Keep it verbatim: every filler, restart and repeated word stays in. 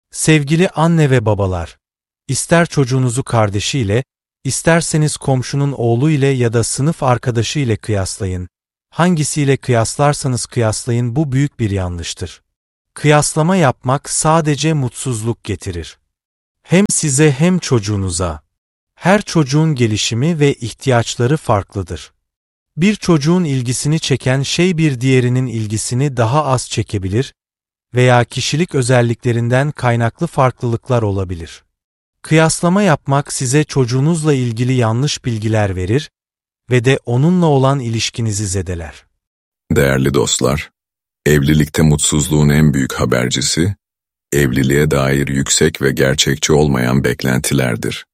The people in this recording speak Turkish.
Sevgili anne ve babalar, ister çocuğunuzu kardeşiyle, isterseniz komşunun oğlu ile ya da sınıf arkadaşı ile kıyaslayın. Hangisiyle kıyaslarsanız kıyaslayın, bu büyük bir yanlıştır. Kıyaslama yapmak sadece mutsuzluk getirir. Hem size hem çocuğunuza. Her çocuğun gelişimi ve ihtiyaçları farklıdır. Bir çocuğun ilgisini çeken şey bir diğerinin ilgisini daha az çekebilir veya kişilik özelliklerinden kaynaklı farklılıklar olabilir. Kıyaslama yapmak size çocuğunuzla ilgili yanlış bilgiler verir ve de onunla olan ilişkinizi zedeler. Değerli dostlar, evlilikte mutsuzluğun en büyük habercisi, evliliğe dair yüksek ve gerçekçi olmayan beklentilerdir.